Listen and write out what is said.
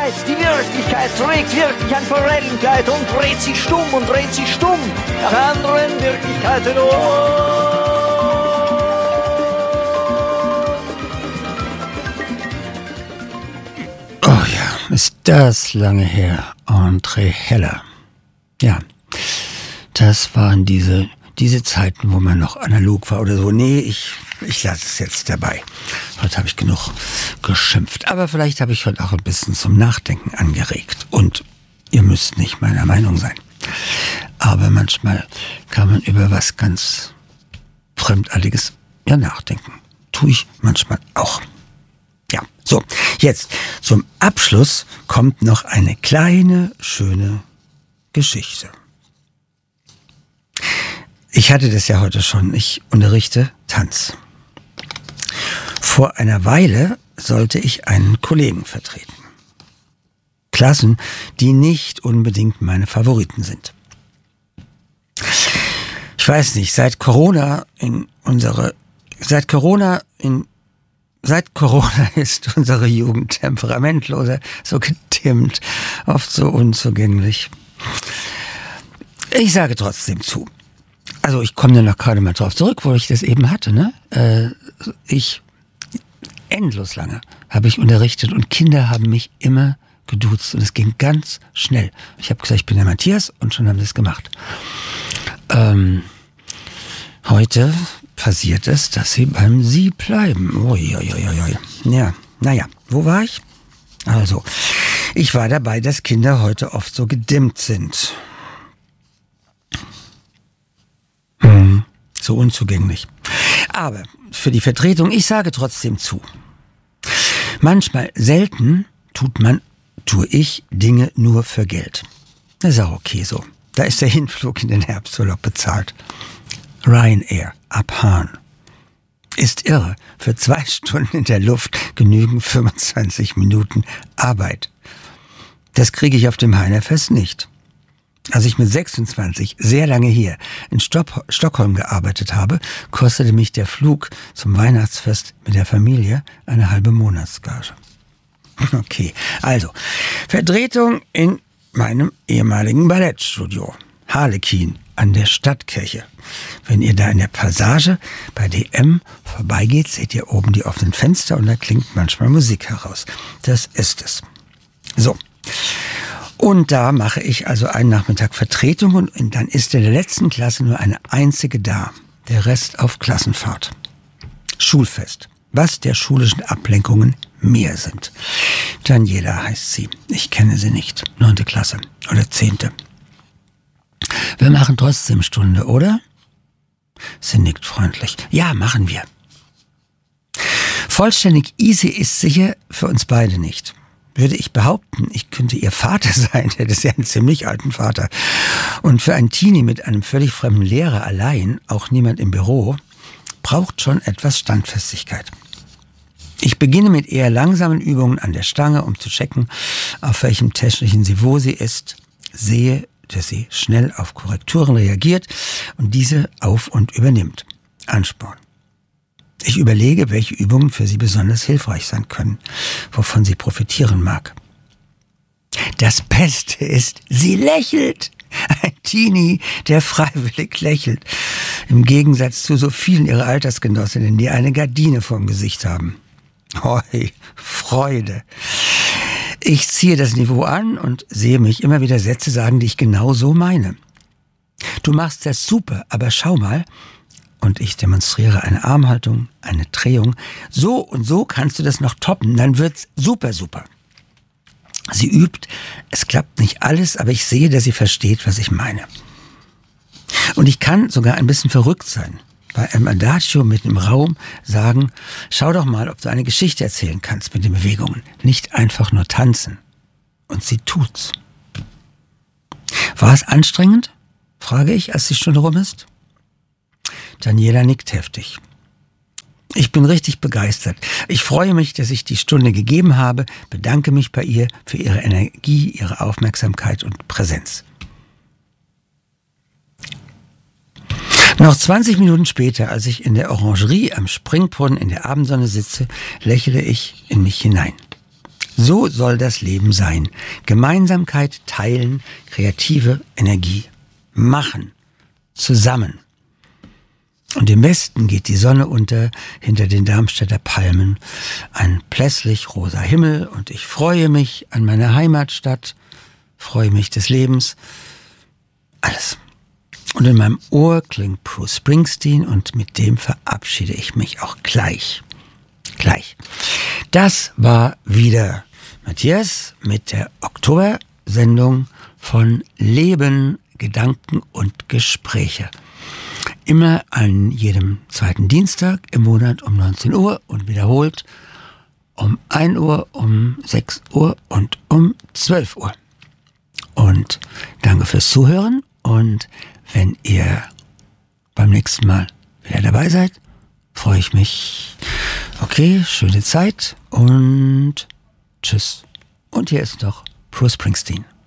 Wirklichkeit, die Wirklichkeit trägt wirklich an Forellenkleid und dreht sich stumm nach anderen Wirklichkeiten Oh ja, ist das lange her. André Heller. Ja, das waren diese Zeiten, wo man noch analog war oder so. Nee, ich lasse es jetzt dabei. Heute habe ich genug geschimpft. Aber vielleicht habe ich heute auch ein bisschen zum Nachdenken angeregt. Und ihr müsst nicht meiner Meinung sein. Aber manchmal kann man über was ganz Fremdartiges ja nachdenken. Tue ich manchmal auch. Ja, so, jetzt zum Abschluss kommt noch eine kleine, schöne Geschichte. Ich hatte das ja heute schon, ich unterrichte Tanz. Vor einer Weile sollte ich einen Kollegen vertreten. Klassen, die nicht unbedingt meine Favoriten sind. Ich weiß nicht, seit Corona ist unsere Jugend temperamentloser, so gedimmt, oft so unzugänglich. Ich sage trotzdem zu. Also ich komme da noch gerade mal drauf zurück, wo ich das eben hatte. Ne? Endlos lange habe ich unterrichtet und Kinder haben mich immer geduzt und es ging ganz schnell. Ich habe gesagt, ich bin der Matthias und schon haben sie es gemacht. Heute passiert es, dass sie beim Sie bleiben. Uiuiuiui. Ja, naja, wo war ich? Also, ich war dabei, dass Kinder heute oft so gedimmt sind. So unzugänglich. Aber für die Vertretung, ich sage trotzdem zu. Manchmal, selten, tue ich Dinge nur für Geld. Das ist auch okay so. Da ist der Hinflug in den Herbsturlaub bezahlt. Ryanair, Abhaan. Ist irre. Für 2 Stunden in der Luft genügen 25 Minuten Arbeit. Das kriege ich auf dem Heinerfest nicht. Als ich mit 26 sehr lange hier in Stockholm gearbeitet habe, kostete mich der Flug zum Weihnachtsfest mit der Familie eine halbe Monatsgage. Okay, also Vertretung in meinem ehemaligen Ballettstudio. Harlekin an der Stadtkirche. Wenn ihr da in der Passage bei DM vorbeigeht, seht ihr oben die offenen Fenster und da klingt manchmal Musik heraus. Das ist es. So. Und da mache ich also einen Nachmittag Vertretung und dann ist in der letzten Klasse nur eine einzige da. Der Rest auf Klassenfahrt. Schulfest. Was der schulischen Ablenkungen mehr sind. Daniela heißt sie. Ich kenne sie nicht. 9. Klasse oder 10. Wir machen trotzdem Stunde, oder? Sie nickt freundlich. Ja, machen wir. Vollständig easy ist sicher für uns beide nicht. Würde ich behaupten, ich könnte ihr Vater sein, der ist ja einen ziemlich alten Vater. Und für einen Teenie mit einem völlig fremden Lehrer allein, auch niemand im Büro, braucht schon etwas Standfestigkeit. Ich beginne mit eher langsamen Übungen an der Stange, um zu checken, auf welchem technischen Niveau sie ist, sehe, dass sie schnell auf Korrekturen reagiert und diese auf- und übernimmt. Ansporn. Ich überlege, welche Übungen für sie besonders hilfreich sein können, wovon sie profitieren mag. Das Beste ist, sie lächelt. Ein Teenie, der freiwillig lächelt. Im Gegensatz zu so vielen ihrer Altersgenossinnen, die eine Gardine vorm Gesicht haben. Hoi, Freude. Ich ziehe das Niveau an und sehe mich immer wieder Sätze sagen, die ich genau so meine. Du machst das super, aber schau mal. Und ich demonstriere eine Armhaltung, eine Drehung. So und so kannst du das noch toppen, dann wird's super, super. Sie übt, es klappt nicht alles, aber ich sehe, dass sie versteht, was ich meine. Und ich kann sogar ein bisschen verrückt sein. Bei einem Adagio mitten im Raum sagen, schau doch mal, ob du eine Geschichte erzählen kannst mit den Bewegungen. Nicht einfach nur tanzen. Und sie tut's. War es anstrengend? Frage ich, als die Stunde rum ist. Daniela nickt heftig. Ich bin richtig begeistert. Ich freue mich, dass ich die Stunde gegeben habe, bedanke mich bei ihr für ihre Energie, ihre Aufmerksamkeit und Präsenz. Noch 20 Minuten später, als ich in der Orangerie am Springbrunnen in der Abendsonne sitze, lächle ich in mich hinein. So soll das Leben sein. Gemeinsamkeit teilen, kreative Energie machen. Zusammen. Und im Westen geht die Sonne unter hinter den Darmstädter Palmen. Ein blässlich rosa Himmel und ich freue mich an meine Heimatstadt, freue mich des Lebens. Alles. Und in meinem Ohr klingt Bruce Springsteen und mit dem verabschiede ich mich auch gleich. Das war wieder Matthias mit der Oktober-Sendung von Leben, Gedanken und Gespräche. Immer an jedem zweiten Dienstag im Monat um 19 Uhr und wiederholt um 1 Uhr, um 6 Uhr und um 12 Uhr. Und danke fürs Zuhören und wenn ihr beim nächsten Mal wieder dabei seid, freue ich mich. Okay, schöne Zeit und tschüss. Und hier ist noch Bruce Springsteen.